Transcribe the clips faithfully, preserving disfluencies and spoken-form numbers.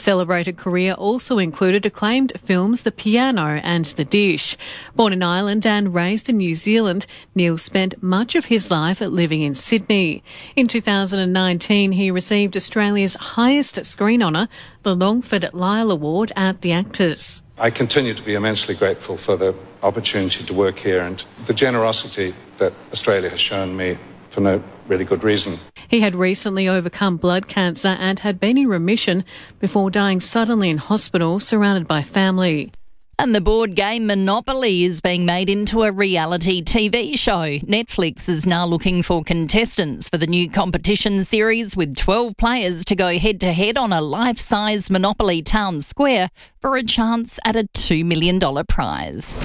celebrated career also included acclaimed films The Piano and The Dish. Born in Ireland and raised in New Zealand, Neil spent much of his life living in Sydney. In two thousand nineteen, he received Australia's highest screen honour, the Longford Lyle Award at the Actors. I continue to be immensely grateful for the opportunity to work here and the generosity that Australia has shown me for no really good reason. He had recently overcome blood cancer and had been in remission before dying suddenly in hospital, surrounded by family. And the board game Monopoly is being made into a reality T V show. Netflix is now looking for contestants for the new competition series, with twelve players to go head-to-head on a life-size Monopoly town square for a chance at a two million dollars prize.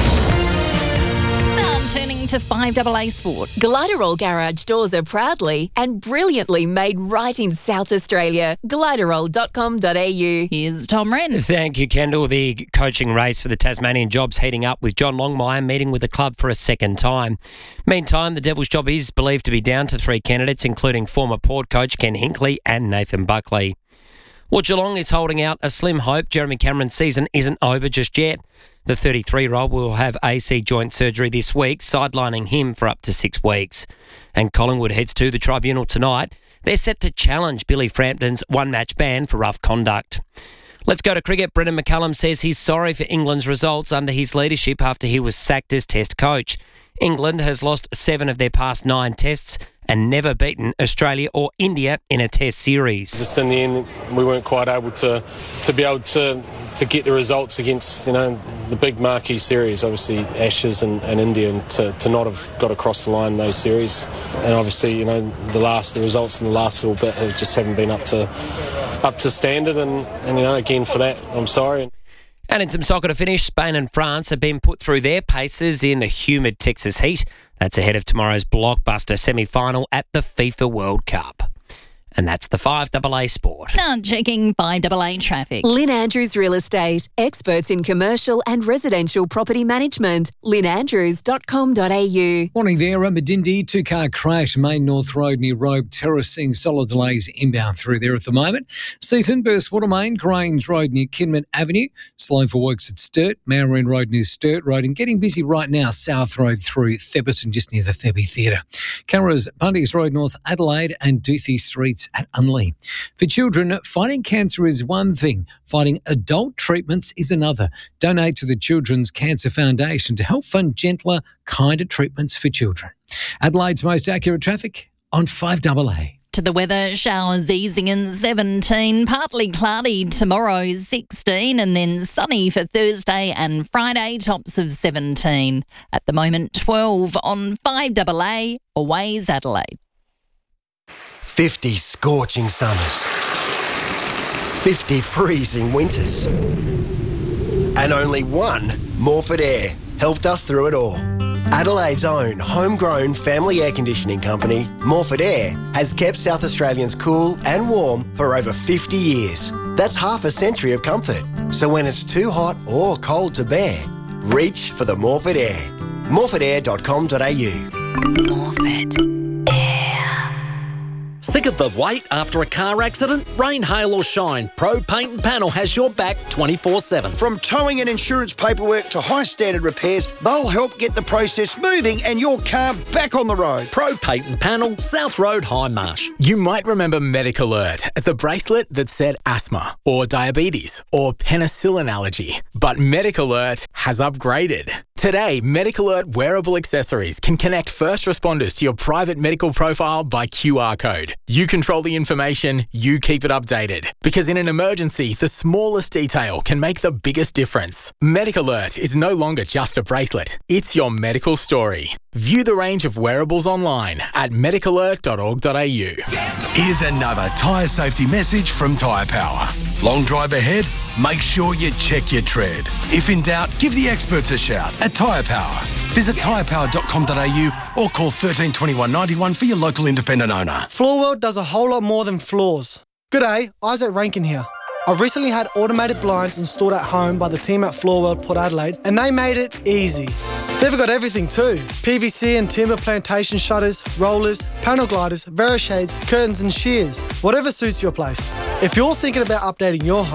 Turning to five A A Sport. Gliderol Garage doors are proudly and brilliantly made right in South Australia. gliderol dot com dot a u. Here's Tom Wren. Thank you, Kendall. The coaching race for the Tasmanian job's heating up, with John Longmire meeting with the club for a second time. Meantime, the Devils job is believed to be down to three candidates, including former Port coach Ken Hinkley and Nathan Buckley. Well, Geelong is holding out a slim hope Jeremy Cameron's season isn't over just yet. The thirty-three-year-old will have A C joint surgery this week, sidelining him for up to six weeks. And Collingwood heads to the tribunal tonight. They're set to challenge Billy Frampton's one-match ban for rough conduct. Let's go to cricket. Brendan McCullum says he's sorry for England's results under his leadership after he was sacked as Test coach. England has lost seven of their past nine tests and never beaten Australia or India in a test series. Just in the end, we weren't quite able to to be able to to get the results against, you know, the big marquee series, obviously Ashes and, and India, and to, to not have got across the line in those series. And obviously, you know, the last the results in the last little bit have just haven't been up to up to standard, and, and you know, again for that, I'm sorry. And in some soccer to finish, Spain and France have been put through their paces in the humid Texas heat. That's ahead of tomorrow's blockbuster semi-final at the FIFA World Cup. And that's the five A A Sport. Now checking five A A traffic. Lynn Andrews Real Estate, experts in commercial and residential property management. lynn andrews dot com dot a u. Morning there, a Medindi two-car crash, Main North Road near Robe Terrace, seeing solid delays inbound through there at the moment. Seaton, Burstwater Main, Grange Road near Kinman Avenue, slow for works at Sturt, Marin Road near Sturt Road, and getting busy right now, South Road through Theberton, just near the Thebe Theatre. Cameras, Bundy's Road North Adelaide and Duthie Streets at Unley. For children, fighting cancer is one thing, fighting adult treatments is another. Donate to the Children's Cancer Foundation to help fund gentler, kinder treatments for children. Adelaide's most accurate traffic on five A A. To the weather, showers easing in seventeen, partly cloudy tomorrow sixteen, and then sunny for Thursday and Friday, tops of seventeen. At the moment, twelve on five A A, Always Adelaide. fifty scorching summers, fifty freezing winters, and only one Morford Air helped us through it all. Adelaide's own homegrown family air conditioning company, Morford Air, has kept South Australians cool and warm for over fifty years. That's half a century of comfort. So when it's too hot or cold to bear, reach for the Morford Air. morford air dot com dot a u. Morford. Sick of the wait after a car accident? Rain, hail or shine, Pro Paint and Panel has your back twenty-four seven. From towing and insurance paperwork to high standard repairs, they'll help get the process moving and your car back on the road. Pro Paint and Panel, South Road, High Marsh. You might remember MediCalert as the bracelet that said asthma or diabetes or penicillin allergy. But MediCalert has upgraded. Today, MediCalert wearable accessories can connect first responders to your private medical profile by Q R code. You control the information, you keep it updated. Because in an emergency, the smallest detail can make the biggest difference. MediCalert is no longer just a bracelet, it's your medical story. View the range of wearables online at medicalert dot org dot a u. Here's another tyre safety message from Tyre Power. Long drive ahead? Make sure you check your tread. If in doubt, give the experts a shout at Tyre Power. Visit tyre power dot com dot a u or call one three two one, nine one for your local independent owner. Floorworld does a whole lot more than floors. G'day, Isaac Rankin here. I've recently had automated blinds installed at home by the team at Floorworld Port Adelaide, and they made it easy. They've got everything too. P V C and timber plantation shutters, rollers, panel gliders, Verishades, curtains and shears. Whatever suits your place. If you're thinking about updating your home,